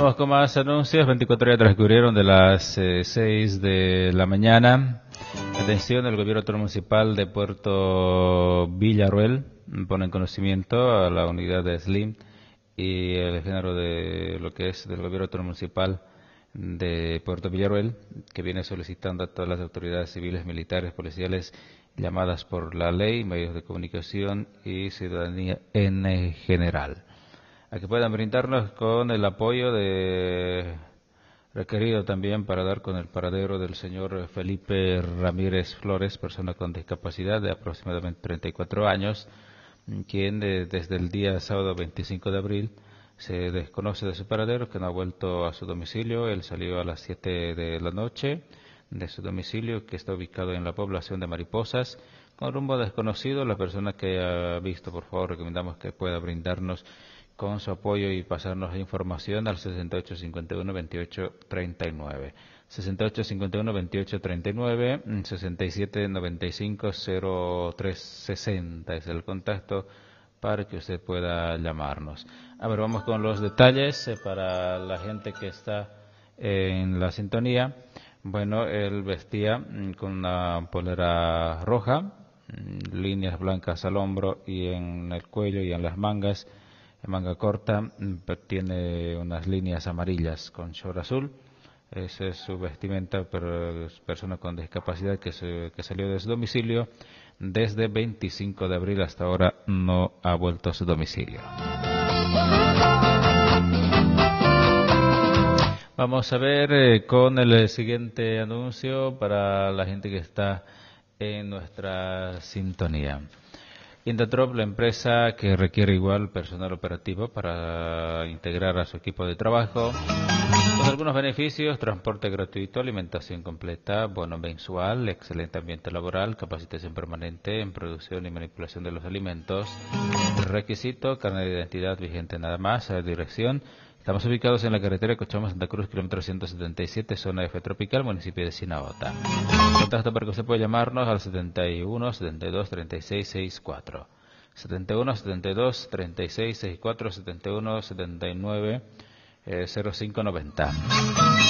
Vamos con más anuncios. 24 horas transcurrieron de las 6 de la mañana. Atención, el gobierno autónomo municipal de Puerto Villarroel pone en conocimiento a la unidad de SLIM y el género de lo que es del gobierno autónomo municipal de Puerto Villarroel, que viene solicitando a todas las autoridades civiles, militares, policiales, llamadas por la ley, medios de comunicación y ciudadanía en general, a que puedan brindarnos con el apoyo requerido también para dar con el paradero del señor Felipe Ramírez Flores, persona con discapacidad de aproximadamente 34 años, quien desde el día sábado 25 de abril se desconoce de su paradero, que no ha vuelto a su domicilio. Él salió a las 7 de la noche de su domicilio, que está ubicado en la población de Mariposas, con rumbo desconocido. La persona que haya visto, por favor, recomendamos que pueda brindarnos con su apoyo y pasarnos información al 6851-2839. 6851-2839, 6795-0360 es el contacto para que usted pueda llamarnos. A ver, vamos con los detalles para la gente que está en la sintonía. Bueno, él vestía con una polera roja, líneas blancas al hombro y en el cuello y en las mangas, en manga corta, tiene unas líneas amarillas con short azul. Esa es su vestimenta, pero es persona con discapacidad que salió de su domicilio desde 25 de abril hasta ahora no ha vuelto a su domicilio. Vamos a ver con el siguiente anuncio para la gente que está en nuestra sintonía. Indatrop, la empresa que requiere igual personal operativo para integrar a su equipo de trabajo, con algunos beneficios: transporte gratuito, alimentación completa, bono mensual, excelente ambiente laboral, capacitación permanente en producción y manipulación de los alimentos. Requisito: carnet de identidad vigente nada más. Dirección: estamos ubicados en la carretera Cochabamba-Santa Cruz, kilómetro 177, zona F tropical, municipio de Sinaota. Contacto para que usted pueda llamarnos al 71 72 36 64. 71 72 36 64, 71 79 0590.